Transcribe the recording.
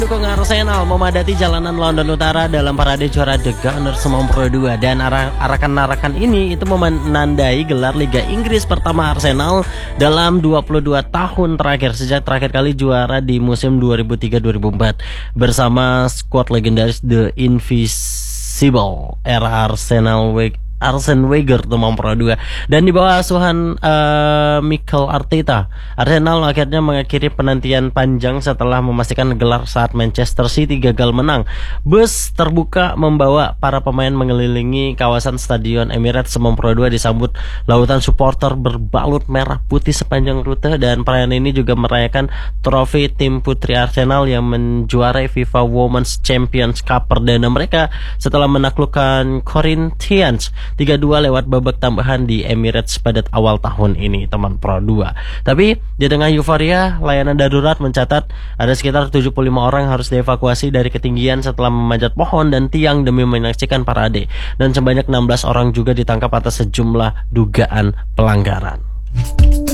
Dukung Arsenal memadati jalanan London Utara dalam parade juara The Gunners Pro 2 dan arakan-arakan ini itu menandai gelar Liga Inggris pertama Arsenal dalam 22 tahun terakhir sejak terakhir kali juara di musim 2003-2004 bersama skuad legendaris The Invincible era Arsene Wenger Pro 2 dan di bawah asuhan Mikel Arteta, Arsenal akhirnya mengakhiri penantian panjang setelah memastikan gelar saat Manchester City gagal menang. Bus terbuka membawa para pemain mengelilingi kawasan Stadion Emirates Pro 2 disambut lautan supporter berbalut merah putih sepanjang rute, dan perayaan ini juga merayakan trofi tim putri Arsenal yang menjuarai FIFA Women's Champions Cup perdana mereka setelah menaklukkan Corinthians 3-2 lewat babak tambahan di Emirates pada awal tahun ini, teman Pro 2. Tapi di tengah euforia, layanan darurat mencatat ada sekitar 75 orang harus dievakuasi dari ketinggian setelah memanjat pohon dan tiang demi menyaksikan parade, dan sebanyak 16 orang juga ditangkap atas sejumlah dugaan pelanggaran.